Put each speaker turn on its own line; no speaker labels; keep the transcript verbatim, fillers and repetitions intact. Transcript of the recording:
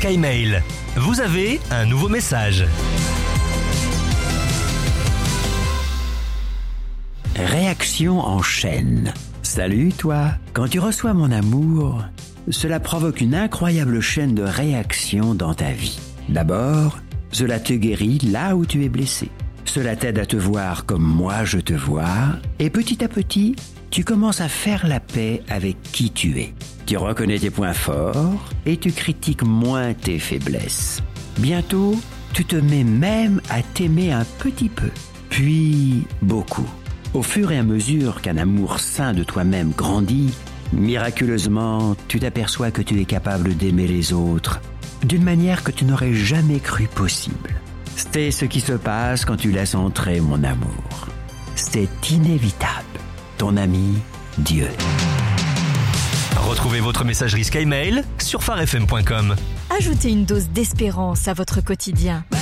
Skymail. Vous avez un nouveau message.
Réaction en chaîne. Salut toi, quand tu reçois mon amour, cela provoque une incroyable chaîne de réactions dans ta vie. D'abord, cela te guérit là où tu es blessé. Cela t'aide à te voir comme moi je te vois, et petit à petit, tu commences à faire la paix avec qui tu es. Tu reconnais tes points forts et tu critiques moins tes faiblesses. Bientôt, tu te mets même à t'aimer un petit peu, puis beaucoup. Au fur et à mesure qu'un amour sain de toi-même grandit, miraculeusement, tu t'aperçois que tu es capable d'aimer les autres d'une manière que tu n'aurais jamais cru possible. C'est ce qui se passe quand tu laisses entrer mon amour. C'est inévitable. Ton ami, Dieu.
Retrouvez votre messagerie Skymail sur phare f m point com.
Ajoutez une dose d'espérance à votre quotidien.